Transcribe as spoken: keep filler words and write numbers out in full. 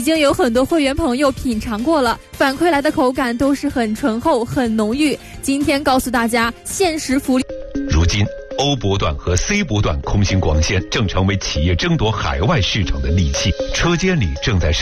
已经有很多会员朋友品尝过了，反馈来的口感都是很醇厚、很浓郁。今天告诉大家限时福利。 如今欧波段和 C 波段空心光纤正成为企业争夺海外市场的利器，车间里正在